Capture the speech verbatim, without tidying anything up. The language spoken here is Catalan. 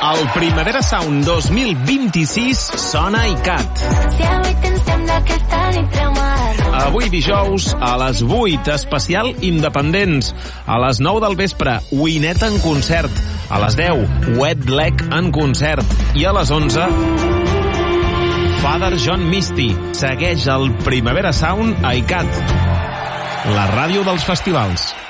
El Primavera Sound dos mil vint-i-sis sona a ICAT. Avui dijous, a les vuit, especial Independents. A les nou del vespre, Winnet en concert. A les deu, Wet Leg en concert. I a les onze, Father John Misty. Segueix el Primavera Sound a ICAT, la ràdio dels festivals.